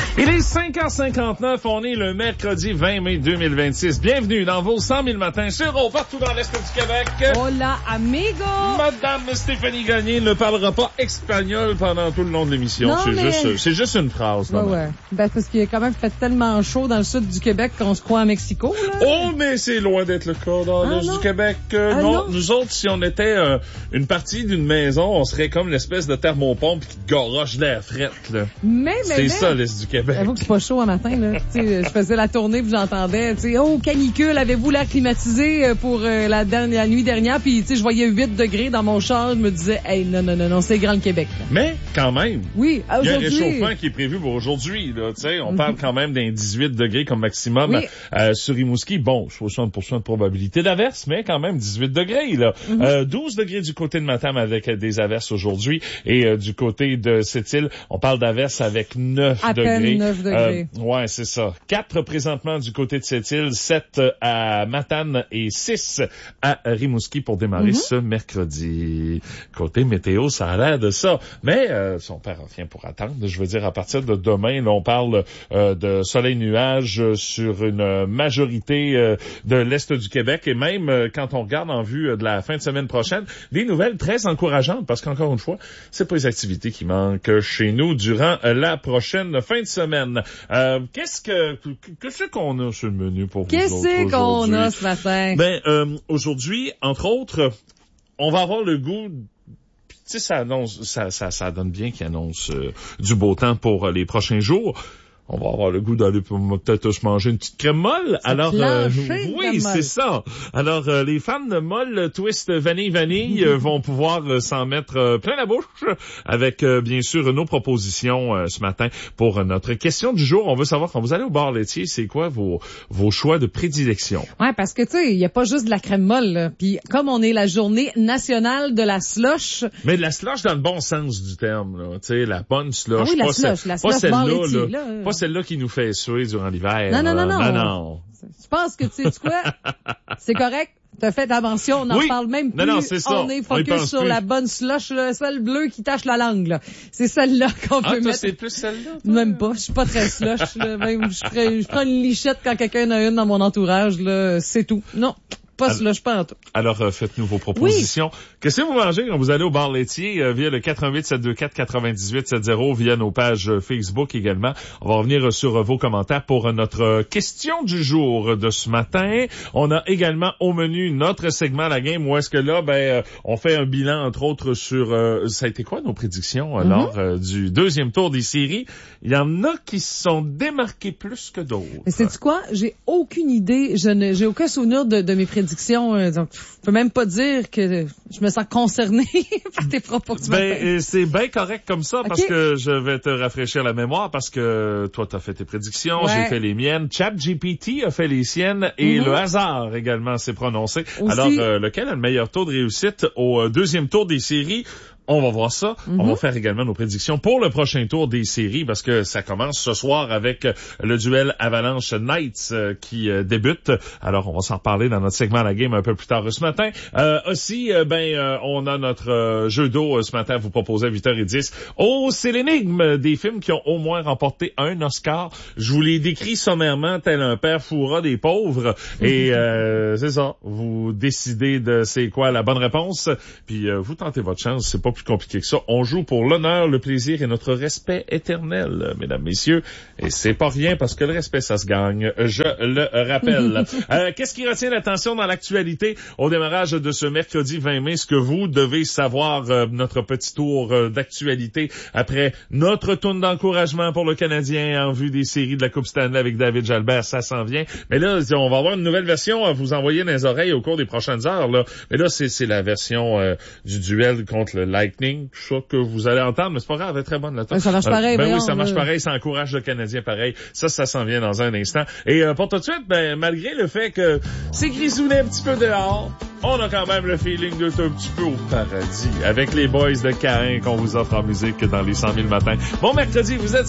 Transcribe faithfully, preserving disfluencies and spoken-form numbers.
Il est cinq heures cinquante-neuf, on est le mercredi vingt mai deux mille vingt-six. Bienvenue dans vos cent mille matins sur Eau, partout dans l'Est du Québec. Hola, amigo! Madame Stéphanie Gagné ne parlera pas espagnol pendant tout le long de l'émission. Non, c'est, mais... juste, c'est juste une phrase. Ouais, ouais. Ben, parce qu'il a quand même fait tellement chaud dans le sud du Québec qu'on se croit à Mexico, là. Oh, mais c'est loin d'être le cas dans ah, l'Est non. du Québec. Euh, Ah, non, non, nous autres, si on était euh, une partie d'une maison, on serait comme l'espèce de thermopompe qui goroche l'air fret, là. Mais, mais, C'est mais... ça, l'Est du Québec. J'avoue que c'est pas chaud un matin, là. Tu sais, je faisais la tournée puis j'entendais, tu sais, oh, canicule, avez-vous l'air climatisé pour euh, la, dernière, la nuit dernière? Puis, tu sais, je voyais huit degrés dans mon char. Je me disais, hey, non, non, non, non, c'est grand le Québec, là. Mais, quand même. Oui, il y a un aujourd'hui. réchauffement qui est prévu pour aujourd'hui, là. Tu sais, on Mm-hmm. parle quand même d'un dix-huit degrés comme maximum Oui. euh, sur Rimouski. Bon, soixante pour cent de probabilité d'averse, mais quand même dix-huit degrés, là. Mm-hmm. Euh, douze degrés du côté de Matane avec euh, des averses aujourd'hui. Et euh, du côté de Sept-Îles, on parle d'averses avec neuf À degrés. peine neuf degrés. Euh, ouais, c'est ça. quatre présentement du côté de Sept-Îles, sept à Matane et six à Rimouski pour démarrer Mm-hmm. ce mercredi. Côté météo, ça a l'air de ça. Mais euh, son père revient pour attendre. Je veux dire, à partir de demain, là, on parle euh, de soleil-nuage euh, sur une majorité euh, de l'Est du Québec. Et même euh, quand on regarde en vue euh, de la fin de semaine prochaine, des nouvelles très encourageantes parce qu'encore une fois, c'est pas les activités qui manquent chez nous durant euh, la prochaine fin de semaine. Euh, qu'est-ce que qu'est-ce qu'on a sur le menu pour vous Qu'est-ce autres qu'on aujourd'hui? a ce matin? Ben, euh, aujourd'hui, entre autres, on va avoir le goût... Tu sais, ça annonce, ça, ça, ça donne bien qu'il annonce euh, du beau temps pour euh, les prochains jours. On va avoir le goût d'aller peut-être se manger une petite crème molle. Ça Alors, euh, oui, c'est ça. Alors, euh, les fans de molle twist vanille vanille euh, vont pouvoir euh, s'en mettre euh, plein la bouche avec, euh, bien sûr, nos propositions euh, ce matin pour euh, notre question du jour. On veut savoir, quand vous allez au bar laitier, c'est quoi vos, vos choix de prédilection? Ouais, parce que tu sais, il y a pas juste de la crème molle, là. Puis comme on est la journée nationale de la slush. Mais de la slush dans le bon sens du terme, là. Tu sais, la bonne slush. Ah oui, la pas slush, ce, la pas slush celle-là, bar laitier, là. là. Pas celle-là qui nous fait suer durant l'hiver. Non, non, non, non. Non, non. Je pense que tu sais quoi? C'est correct. T'as fait la mention, on n'en Oui. parle même plus. Non, non, c'est ça. On est On y focus pense sur plus. la bonne slush, là, celle bleue qui tache la langue, là. C'est celle-là qu'on Ah, peut toi, mettre. c'est plus celle-là? toi? Même pas. Je suis pas très slush, là. Même, je, ferais- je prends une lichette quand quelqu'un en a une dans mon entourage, là. C'est tout. Non. Pas slush, pas en tout. Alors, euh, faites-nous vos propositions. Qu'est-ce que vous mangez quand vous allez au bar laitier euh, via le quatre un huit sept deux quatre quatre-vingt-dix-huit soixante, via nos pages euh, Facebook également. On va revenir euh, sur euh, vos commentaires pour euh, notre euh, question du jour de ce matin. On a également au menu notre segment La Game où est-ce que là, ben, euh, on fait un bilan entre autres sur... Euh, ça a été quoi nos prédictions euh, Mm-hmm. lors euh, du deuxième tour des séries? Il y en a qui se sont démarqués plus que d'autres. Mais sais-tu quoi? J'ai aucune idée. Je ne, j'ai aucun souvenir de, de mes prédictions. Donc, je peux même pas dire que je me sens concernée par tes propos que tu m'as Ben, fait. euh, c'est bien correct comme ça parce Ok. que je vais te rafraîchir la mémoire parce que toi, t'as fait tes prédictions, Ouais. j'ai fait les miennes. ChatGPT a fait les siennes et Mm-hmm. le hasard également s'est prononcé. Aussi. Alors, euh, lequel a le meilleur taux de réussite au euh, deuxième tour des séries? On va voir ça. Mm-hmm. On va faire également nos prédictions pour le prochain tour des séries parce que ça commence ce soir avec euh, le duel Avalanche Knights euh, qui euh, débute. Alors, on va s'en reparler dans notre segment La Game un peu plus tard ce matin. Euh, aussi, euh, ben, euh, on a notre euh, jeu d'eau euh, ce matin à vous proposer à huit heures dix. Oh, c'est l'énigme des films qui ont au moins remporté un Oscar. Je vous l'ai décrit sommairement tel un père fourra des pauvres. Et euh, c'est ça. Vous décidez de c'est quoi la bonne réponse. Puis euh, vous tentez votre chance. C'est pas plus compliqué que ça. On joue pour l'honneur, le plaisir et notre respect éternel, mesdames, messieurs. Et c'est pas rien parce que le respect, ça se gagne. Je le rappelle. euh, qu'est-ce qui retient l'attention dans l'actualité au démarrage de ce mercredi vingt mai? Ce que vous devez savoir, euh, notre petit tour euh, d'actualité après notre tourne d'encouragement pour le Canadien en vue des séries de la Coupe Stanley avec David Jalbert, ça s'en vient. Mais là, on va avoir une nouvelle version à vous envoyer dans les oreilles au cours des prochaines heures. Là. Mais là, c'est, c'est la version euh, du duel contre le Lightning, tout ça que vous allez entendre, mais c'est pas grave, elle est très bonne là. Ouais, ça marche pareil, Euh, ben voyons, oui, ça marche là. pareil, ça encourage le Canadien pareil. Ça, ça s'en vient dans un instant. Et euh, pour tout de suite, ben malgré le fait que c'est grisouné un petit peu dehors, on a quand même le feeling d'être un petit peu au paradis avec les boys de Caïn qu'on vous offre en musique dans les cent mille matins. Bon mercredi, vous êtes